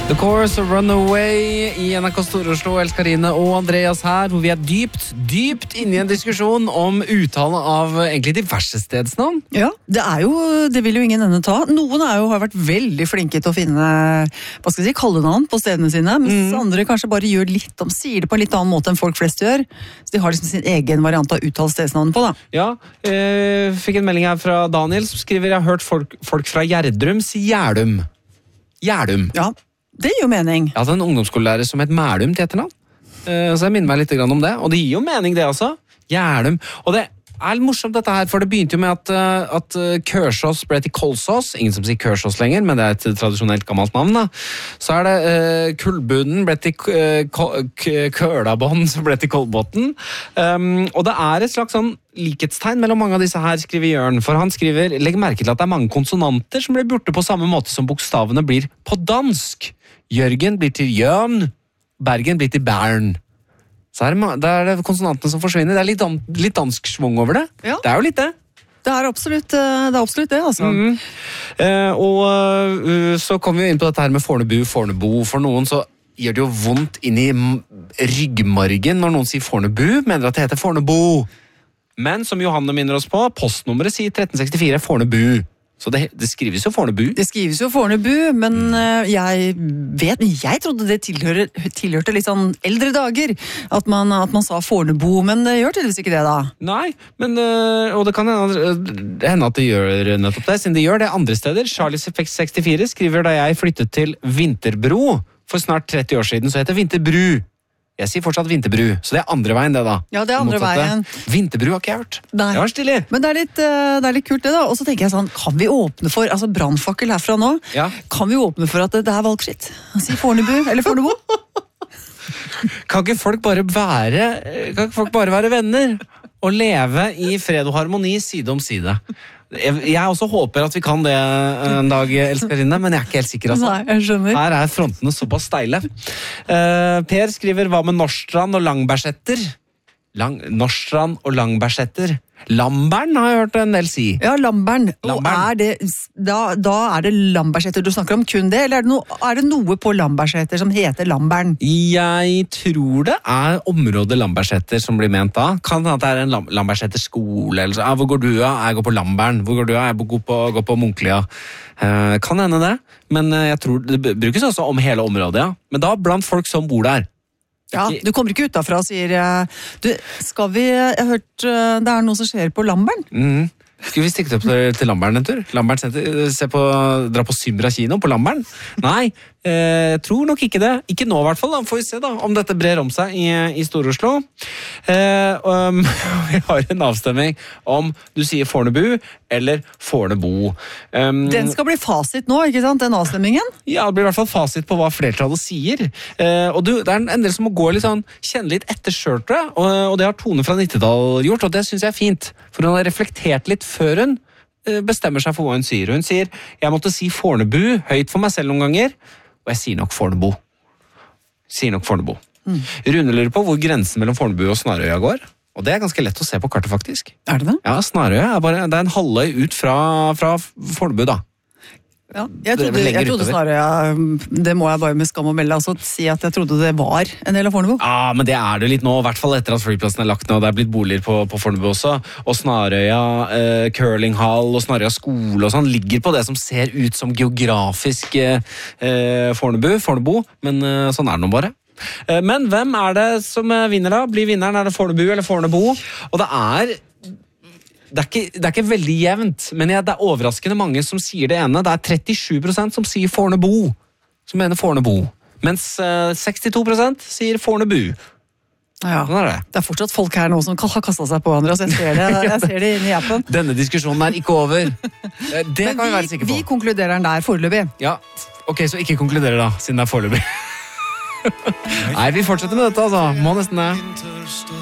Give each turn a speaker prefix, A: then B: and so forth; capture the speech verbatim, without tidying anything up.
A: The Course of Runaway i N R K Stor-Oslo, Else Karine og Andreas her, hvor vi er dypt, dypt inne i en diskusjon om uttale av egentlig diverse stedsnavn.
B: Ja, det er jo, det vil jo ingen ende ta. Noen er jo, har vært veldig flinke til å finne, hva skal jeg si, kallenavn på stedene sine, mens mm. andre kanskje bare gjør litt om, sier det på en litt annen måte enn folk flest gjør. Så de har liksom sin egen variant av uttale stedsnavn på, da.
A: Ja, eh, fikk en melding her fra Daniel som skriver, jeg har hørt folk, folk fra Gjerdrum si Gjerdum. Gjerdum.
B: Ja. Det gir jo mening.
A: Jeg hadde en ungdomsskolelærer som het Mælum til etternavn. Uh, så jeg minner meg litt grann om det. Og det gir jo mening det også. Gjerdum. Og det er litt morsomt dette her, for det begynte jo med at, uh, at uh, Kørsås ble til Kolsås. Ingen som sier Kørsås lenger, men det er et tradisjonelt gammelt navn da. Så er det uh, Kullbunnen ble til uh, Kølabånd, som ble til Kolbåten. Um, og det er et slags sånn likhetstegn mellom mange av disse her, skriver Jørn. For han skriver, legg merke til at det er mange konsonanter som blir borte på samme måte som bokstavene blir på dansk. Jørgen blir til Jørn, Bergen blir til Bern. Så er det, det er det konsonantene som forsvinner. Det er litt, dan, litt dansk svung over det. Ja. Det er jo litt det.
B: Det er absolutt det, er absolutt det altså.
A: Mm. Eh, og uh, så kommer vi inn på dette her med Fornebu, Fornebu. For noen så gjør det jo vondt inn i ryggmargen når noen sier Fornebu, mener at det heter Fornebu. Men som Johanne minner oss på, postnummeret sier tretten sekstifire Fornebu. Så det, det skrives jo Fornebu.
B: Det skrives jo Fornebu, men uh, jeg vet, jeg trodde det tilhører, tilhørte litt sånn eldre dager, at man, at man sa Fornebu, men det gjør tydeligvis ikke det da.
A: Nei, men, uh, og det kan hende at det gjør nettopp det, siden det gjør det andre steder. Charlie sekstifire skriver da jeg flyttet til Vinterbro for snart tretti år siden, så heter Vinterbru. Jeg sier fortsatt Vinterbru, så det er andre veien det da.
B: Ja, det er andre
A: Motsatte.
B: veien.
A: Vinterbru har ikke jeg hørt.
B: Nei.
A: Det var stilig.
B: Men det er, litt, det er litt kult det da. Og så tenker jeg sånn, kan vi åpne for, altså brannfakkel herfra nå,
A: ja.
B: Kan vi åpne for at det, det er valgfritt? Si Fornebu, eller Fornebu?
A: Kan ikke folk bare være, kan ikke folk bare være venner? Og leve i fred og harmoni side om side? Jeg, jeg også håper at vi kan det en dag, Else Karine, men jeg er ikke helt sikker. Altså.
B: Nei, jeg skjønner.
A: Her er frontene såpass steile. Uh, Per skriver, hva med Norstrand og Langbærsetter? Lang, Norstrand og Langbærsetter. Lambern har jeg hørt en del si.
B: Ja, Lambern.
A: Lambern.
B: Og er det, da, da er det Lambertseter du snakker om, kun det? Eller er det, no, er det noe på Lambertseter som heter Lambern?
A: Jeg tror det er området Lambertseter som blir ment da. Kan det være en Lam Lambertseter skole? Eller så. Ah, hvor går du da? Jeg går på Lambern. Hvor går du da? Jeg går på, går på Munklia. Uh, kan hende det. Men uh, jeg tror det brukes også om hele området, ja. Men da blant folk som bor der.
B: Ja, du kommer ikke utenfra og sier du, skal vi, jeg har hørt det er noe som skjer på Lambern.
A: Mm. Skal vi stikke opp til, til Lambern en tur? Lambern senter, se på, dra på Symra kino på Lambern? Nei, eh, jeg tror nok ikke det. Ikke nå i hvert fall, da. Får vi se da, om dette brer om seg i, i Stor-Oslo. Eh, um, vi har en avstemning om du sier Fornebu eller Fornebu. Um,
B: den skal bli fasit nå, ikke sant? Den avstemmingen?
A: Ja, det blir i hvert fall fasit på hva flertallet sier. Eh, og du, det er en del som må gå litt sånn, kjenne litt etter selv, tror jeg. Og, og det har Tone fra nittitall gjort, og det synes jeg er fint. For hun har reflektert litt før hun bestemmer seg for hva hun sier. Hun sier, jeg måtte si Fornebu høyt for meg selv noen ganger, og jeg sier nok Fornebu. Sier nok Fornebu. Mm. Rune lurer på hvor grensen mellom Fornebu og Snarøya går, og det er ganske lett å se på kartet faktisk.
B: Er det det?
A: Ja, Snarøya er bare, det er en halvøy ut fra, fra Fornebu da.
B: Ja, jeg trodde, jeg trodde Snarøya, det må jeg bare med skam og melde, altså si at jeg trodde det var en del av Fornebu.
A: Ja, men det er det litt nå, i hvert fall etter at flyplassen er lagt ned, og det er blitt boliger på, på Fornebu også. Og Snarøya, eh, curlinghall og Snarøya skole og sånn ligger på det som ser ut som geografisk eh, Fornebu, Fornebu, men eh, sånn er det nå bare. Eh, men hvem er det som vinner da? Blir vinneren, er det Fornebu eller Fornebu? Og det er... Det er, ikke, det er ikke veldig jevnt, men jeg, det er overraskende mange som sier det ene. Det er trettisju prosent som sier Fornebu, som mener Fornebu. Mens uh, sekstito prosent sier Fornebu.
B: Ja,
A: sånn er det.
B: Det er fortsatt folk her nå som har kastet seg på andre, så jeg ser det, jeg ser det inne i appen.
A: Denne diskusjonen er ikke over. Det kan vi, vi være sikre på.
B: Vi konkluderer den der foreløpig.
A: Ja, ok, så ikke konkluderer da, siden det er foreløpig. Nei, vi fortsetter med dette altså. Må nesten det.